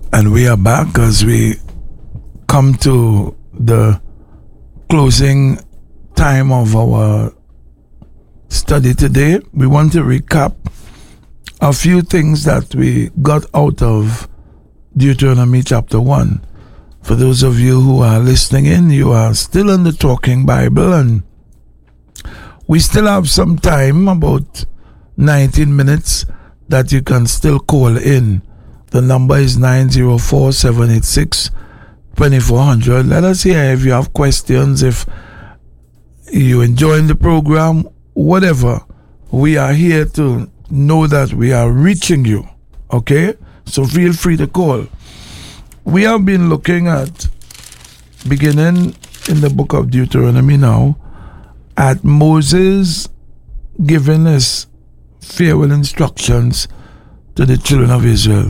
And we are back as we come to the closing time of our study today. We want to recap a few things that we got out of Deuteronomy chapter 1. For those of you who are listening in, you are still in the Talking Bible, and we still have some time, about 19 minutes, that you can still call in. The number is 904-786-2400. Let us hear if you have questions, if you enjoying the program, whatever. We are here to know that we are reaching you, okay? So feel free to call. We have been looking at, beginning in the book of Deuteronomy now, at Moses giving his farewell instructions to the children of Israel.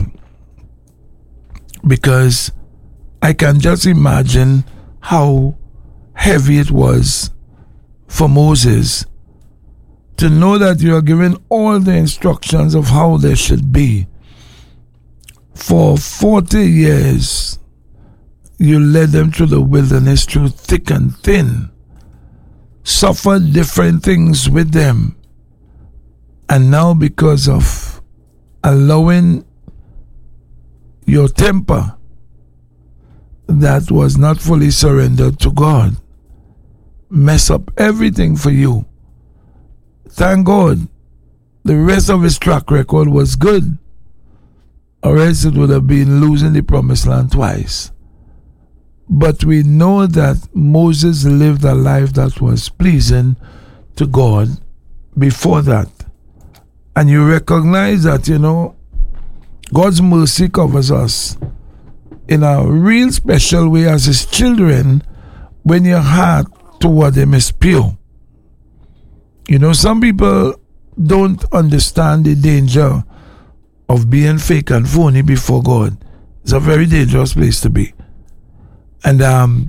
Because I can just imagine how heavy it was for Moses to know that you are given all the instructions of how they should be. For 40 years, you led them through the wilderness, through thick and thin, suffered different things with them. And now, because of allowing your temper that was not fully surrendered to God, mess up everything for you. Thank God the rest of his track record was good, or else it would have been losing the promised land twice. But we know that Moses lived a life that was pleasing to God before that. And you recognize that, God's mercy covers us in a real special way as his children when your heart toward him is pure. Some people don't understand the danger of being fake and phony before God. It's a very dangerous place to be. And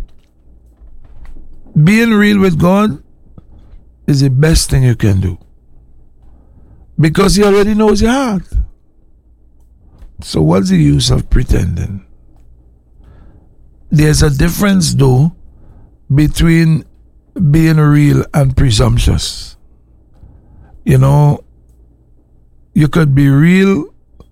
being real with God is the best thing you can do, because he already knows your heart. So what's the use of pretending? There's a difference, though, between being real and presumptuous. You could be real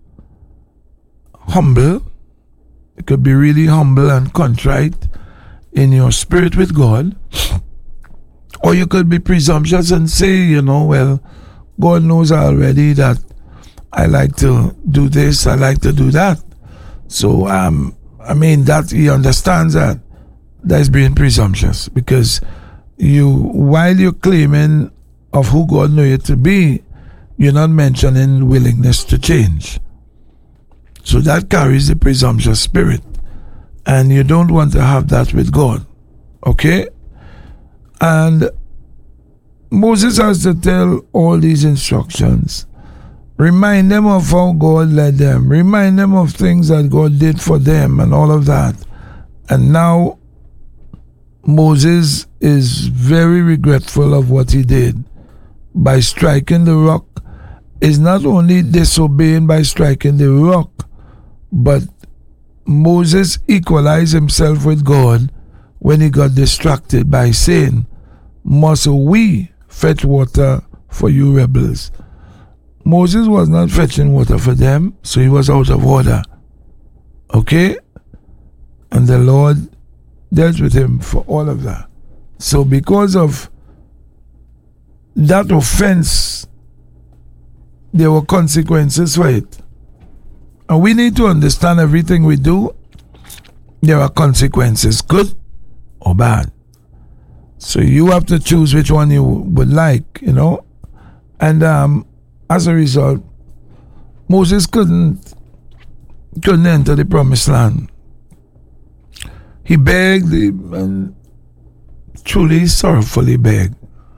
humble. You could be really humble and contrite in your spirit with God. Or you could be presumptuous and say, well, God knows already that I like to do this, I like to do that. So, that he understands that is being presumptuous, because while you're claiming of who God knew you to be, you're not mentioning willingness to change. So that carries the presumptuous spirit, and you don't want to have that with God, okay? And Moses has to tell all these instructions. Remind them of how God led them. Remind them of things that God did for them and all of that. And now Moses is very regretful of what he did. By striking the rock, is not only disobeying by striking the rock, but Moses equalized himself with God when he got distracted by saying, "Must we fetch water for you rebels?" Moses was not fetching water for them, so he was out of order. Okay? And the Lord dealt with him for all of that. So because of that offense, there were consequences for it. And we need to understand everything we do, there are consequences, good or bad. So you have to choose which one you would like, And as a result, Moses couldn't enter the promised land. He begged, and truly sorrowfully begged.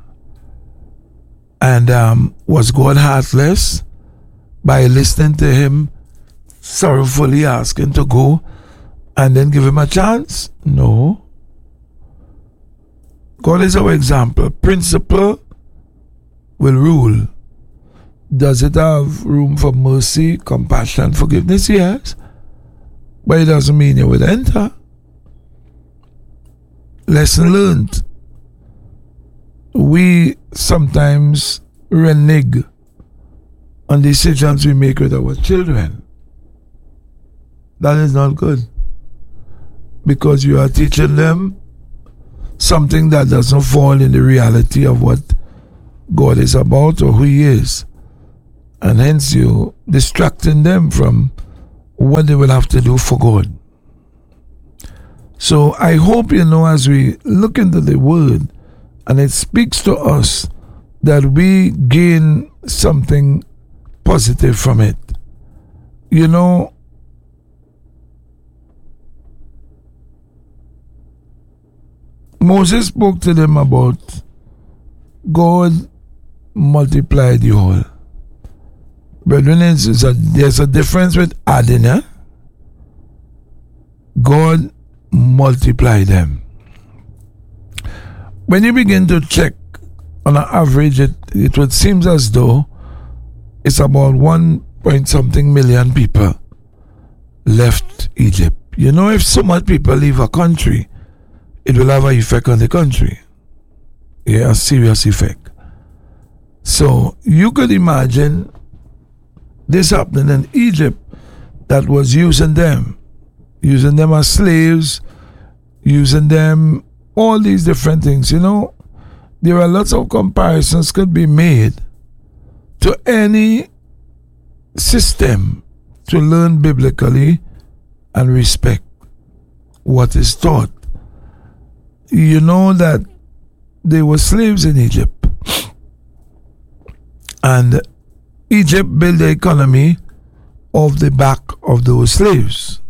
And was God heartless by listening to him sorrowfully asking to go and then give him a chance? No. God is our example. Principle will rule. Does it have room for mercy, compassion, forgiveness? Yes. but it doesn't mean you would enter. Lesson learned. We sometimes renege on decisions we make with our children. That is not good, because you are teaching them something that doesn't fall in the reality of what God is about or who He is, and hence you distracting them from what they will have to do for God. So I hope, as we look into the Word and it speaks to us, that we gain something positive from it. Moses spoke to them about God multiplied you all. Brethren, there's a difference with adding. God multiplied them. When you begin to check on an average, it would seem as though it's about 1 point something million people left Egypt. If so much people leave a country, it will have an effect on the country. A serious effect. So you could imagine this happening in Egypt, that was using them as slaves, using them, all these different things. There are lots of comparisons could be made to any system to learn biblically and respect what is taught. That they were slaves in Egypt, and Egypt built the economy off the back of those slaves.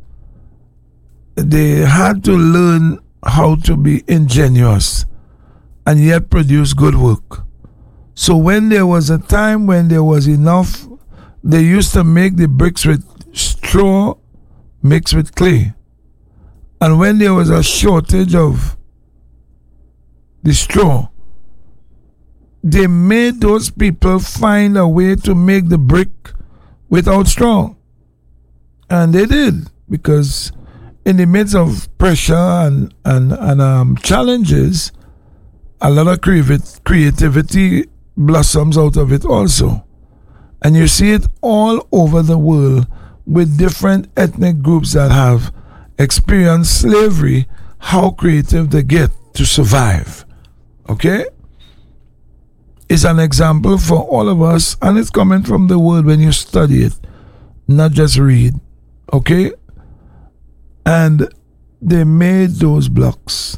They had to learn how to be ingenious and yet produce good work. So when there was a time when there was enough, they used to make the bricks with straw mixed with clay. And when there was a shortage of the straw, they made those people find a way to make the brick without straw. And they did, because in the midst of pressure and challenges, a lot of creativity blossoms out of it also. And you see it all over the world with different ethnic groups that have experienced slavery, how creative they get to survive. Okay? It's an example for all of us, and it's coming from the Word when you study it, not just read. Okay? And they made those blocks.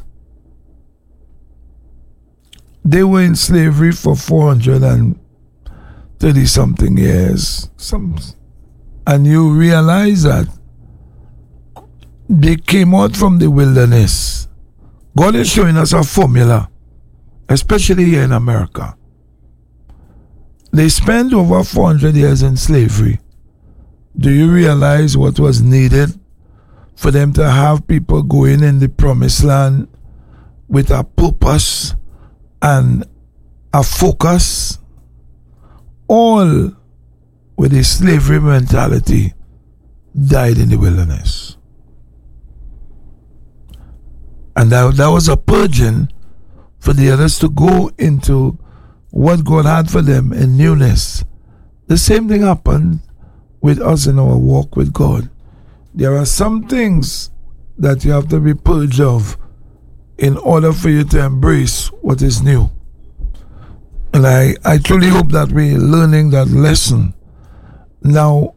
They were in slavery for 430 something years. And you realize that they came out from the wilderness. God is showing us a formula, especially here in America. They spent over 400 years in slavery. Do you realize what was needed for them to have people going in the promised land with a purpose and a focus? All with a slavery mentality died in the wilderness. And that was a purging for the others to go into what God had for them in newness. The same thing happened with us in our walk with God. There are some things that you have to be purged of in order for you to embrace what is new. And I truly hope that we're learning that lesson. Now,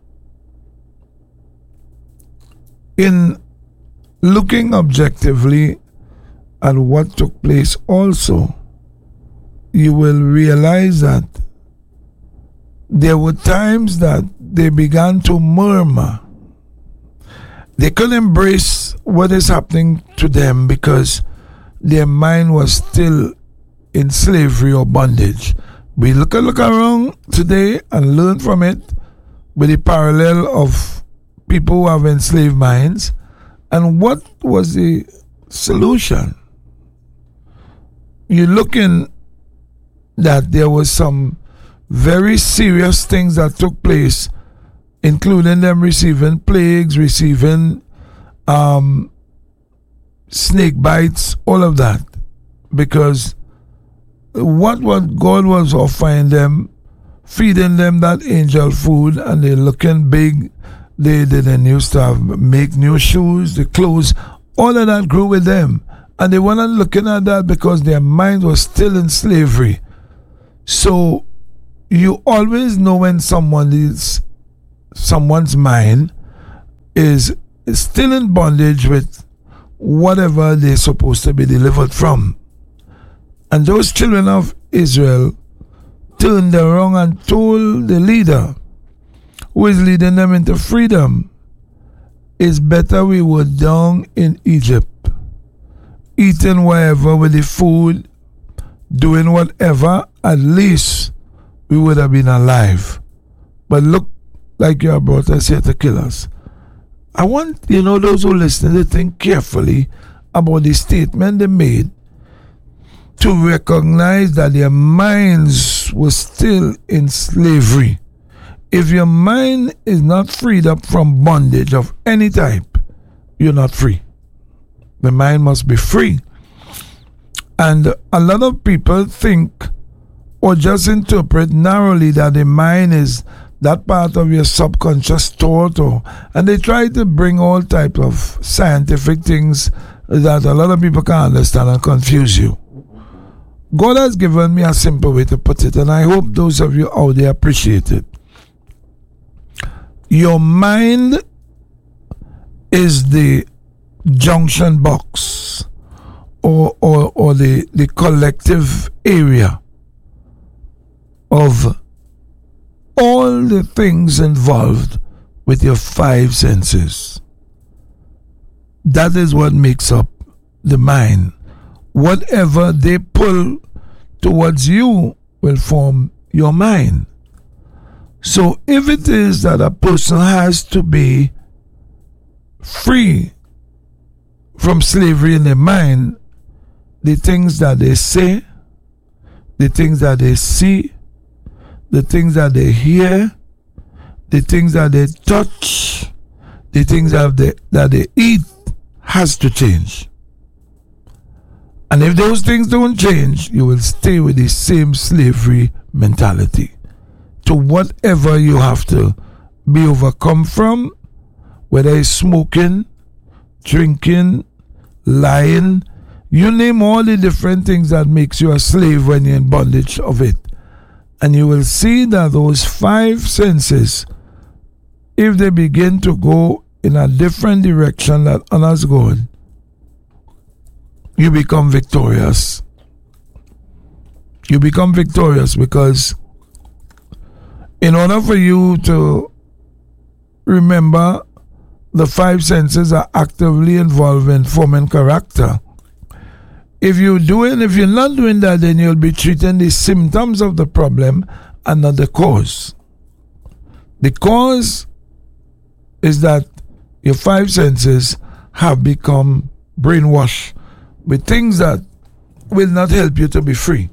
in looking objectively at what took place also, you will realize that there were times that they began to murmur. They couldn't embrace what is happening to them because their mind was still in slavery or bondage. We look around today and learn from it with the parallel of people who have enslaved minds. And what was the solution? You're looking that there was some very serious things that took place including them receiving plagues, receiving snake bites, all of that. Because what God was offering them, feeding them that angel food, and they're looking big. They did a new stuff, make new shoes, the clothes, all of that grew with them. And they weren't looking at that because their mind was still in slavery. So you always know when someone's mind is still in bondage with whatever they're supposed to be delivered from. And those children of Israel turned around and told the leader who is leading them into freedom, it's better we were down in Egypt, eating wherever with the food, doing whatever, at least we would have been alive. But look like you brought us here to kill us. I want, those who listen to think carefully about the statement they made, to recognize that their minds were still in slavery. If your mind is not freed up from bondage of any type, you're not free. The mind must be free. And a lot of people think or just interpret narrowly that the mind is that part of your subconscious thought, and they try to bring all types of scientific things that a lot of people can't understand and confuse you. God has given me a simple way to put it, and I hope those of you out there appreciate it. Your mind is the junction box or the collective area of all the things involved with your five senses. That is what makes up the mind. Whatever they pull towards you will form your mind. So if it is that a person has to be free from slavery in their mind, the things that they say, the things that they see, the things that they hear, the things that they touch, the things that they eat has to change. And if those things don't change, you will stay with the same slavery mentality to whatever you have to be overcome from, whether it's smoking, drinking, lying, you name all the different things that makes you a slave when you're in bondage of it. And you will see that those five senses, if they begin to go in a different direction that honors God, you become victorious. You become victorious because in order for you to remember, the five senses are actively involved in forming character. If you're not doing that, then you'll be treating the symptoms of the problem and not the cause. The cause is that your five senses have become brainwashed with things that will not help you to be free.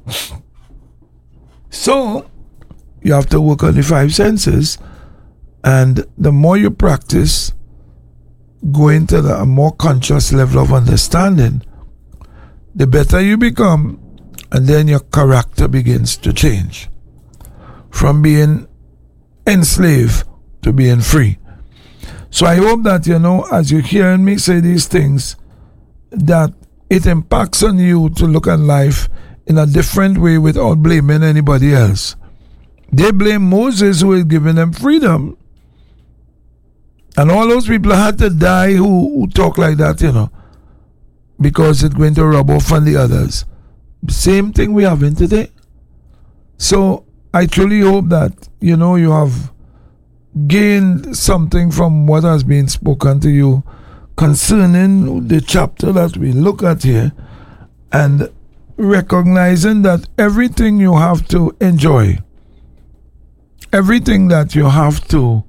So, you have to work on the five senses, and the more you practice, going to a more conscious level of understanding, the better you become, and then your character begins to change from being enslaved to being free. So I hope that, as you're hearing me say these things, that it impacts on you to look at life in a different way without blaming anybody else. They blame Moses, who is giving them freedom. And all those people had to die who talk like that, because it's going to rub off on the others. Same thing we have in today. So I truly hope that, you have gained something from what has been spoken to you concerning the chapter that we look at here, and recognizing that everything you have to enjoy, everything that you have to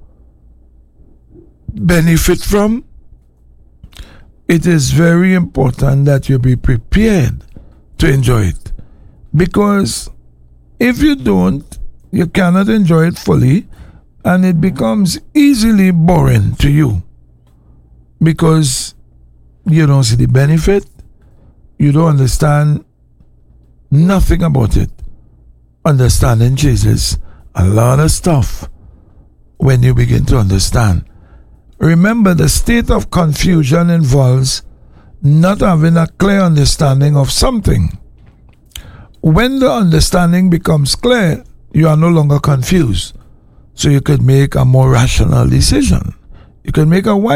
benefit from, it is very important that you be prepared to enjoy it. Because if you don't, you cannot enjoy it fully, And it becomes easily boring to you because you don't see the benefit, you don't understand nothing about it. Understanding changes a lot of stuff when you begin to understand. Remember, the state of confusion involves not having a clear understanding of something. When the understanding becomes clear, you are no longer confused. So you could make a more rational decision. You could make a